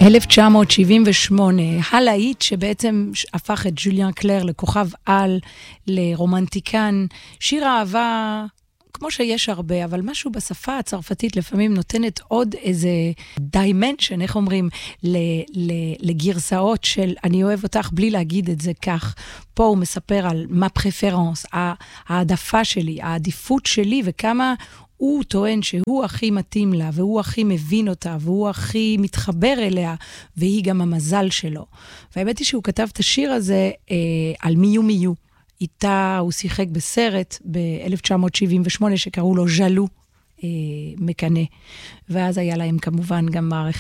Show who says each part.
Speaker 1: 1978, הלהיט שבעצם הפך את ג'וליאן קלר לכוכב על, לרומנטיקן, שיר אהבה כמו שיש הרבה, אבל משהו בשפה הצרפתית לפעמים נותנת עוד איזה דיימנשן, איך אומרים, לגרסאות של אני אוהב אותך בלי להגיד את זה כך. פה הוא מספר על מה פרפרנס, העדפה שלי, העדיפות שלי, וכמה הוא טוען שהוא הכי מתאים לה, והוא הכי מבין אותה, והוא הכי מתחבר אליה, והיא גם המזל שלו. והאמת היא שהוא כתב את השיר הזה על מיו מיו. איתה הוא שיחק בסרט ב-1978 שקראו לו ז'לו מקנה. ואז היה להם כמובן גם מערכת